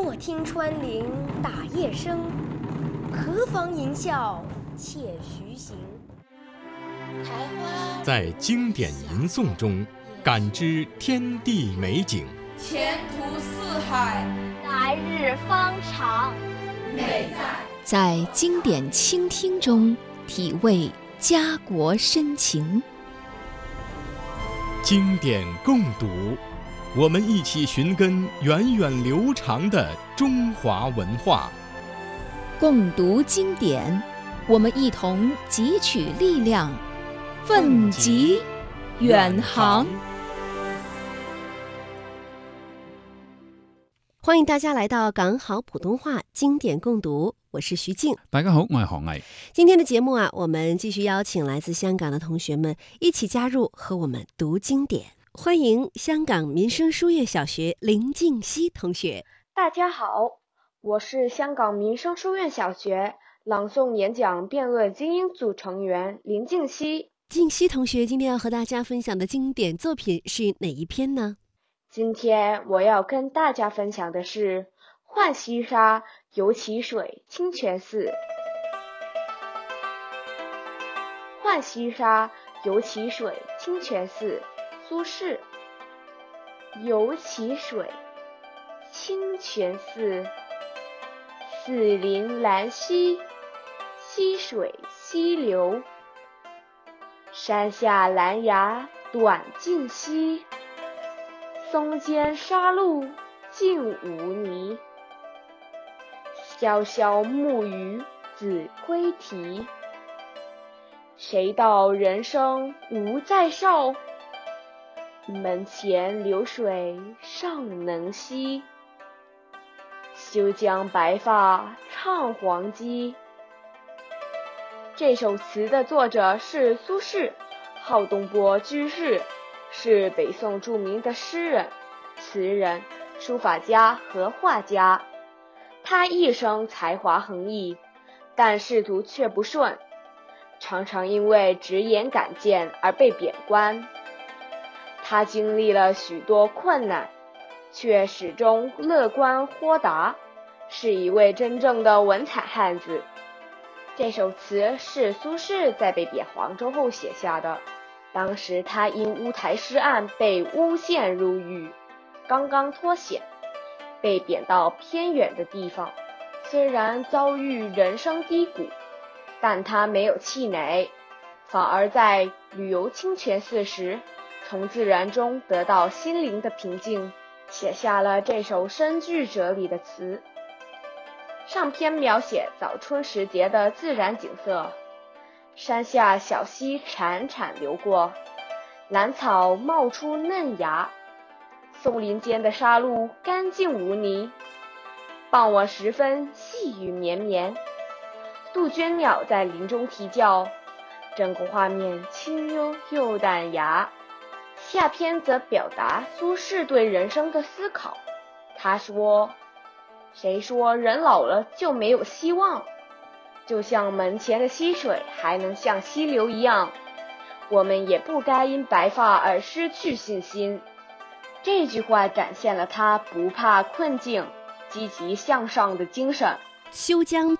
莫听穿林打叶声，何妨吟啸且徐行。 在经典吟诵中感知天地美景， 前途似海， 来日方长。 美在经典倾听中体味家国深情。 经典共读，我们一起寻根源远流长的中华文化。 共读经典，我们一同汲取力量，奋楫远航。 欢迎大家来到港好普通话经典共读，我是徐静。 大家好，我係何毅。 今天的节目我们继续邀请来自香港的同学们一起加入和我们读经典。欢迎香港民生书院小学林静熙同学。 大家好，我是香港民生书院小学朗诵演讲辩论精英组成员林静熙。 静熙同学今天要和大家分享的经典作品是哪一篇呢？ 今天我要跟大家分享的是《浣溪沙·游蕲水·清泉寺》。浣溪沙·游蕲水·清泉寺，苏轼。游蕲水，清泉寺，四邻兰溪，溪水溪流。山下兰芽短尽稀，松间沙路净无泥。潇潇暮雨子规啼，谁道人生无再少？门前流水尚能西，休将白发唱黄鸡。这首词的作者是苏轼，号东坡居士，是北宋著名的诗人、词人、书法家和画家。他一生才华横溢，但仕途却不顺，常常因为直言敢谏而被贬官。他经历了许多困难，却始终乐观豁达，是一位真正的文采汉子。这首词是苏轼在被贬黄州后写下的。当时他因乌台诗案被诬陷入狱，刚刚脱险，被贬到偏远的地方。虽然遭遇人生低谷，但他没有气馁，反而在旅游清泉寺时，从自然中得到心灵的平静，写下了这首深具哲理的词。上篇描写早春时节的自然景色，山下小溪潺潺流过，兰草冒出嫩芽，松林间的沙路干净无泥。傍晚时分，细雨绵绵，杜鹃鸟在林中啼叫，整个画面清幽又淡雅。下篇则表达苏轼对人生的思考。他说，谁说人老了就没有希望？就像门前的溪水还能像溪流一样，我们也不该因白发而失去信心。这句话展现了他不怕困境、积极向上的精神。 休将